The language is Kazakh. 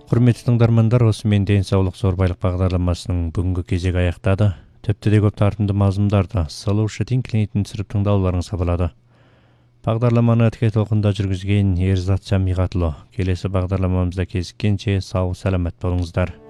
Құрметті тыңдармандар, осымен денсаулық зор байлық бағдарламасының бүгінгі кезегі аяқтады. Тіпті де көп тартымды мазмұндарды Solution клиентін түсіріп тыңдауларыңызға болады. Бағдарламаны тіке толқында жүргізген Ерзат Жамиғатұлы. Келесі бағдарламамызда кезіккенше сау саламат болыңыздар.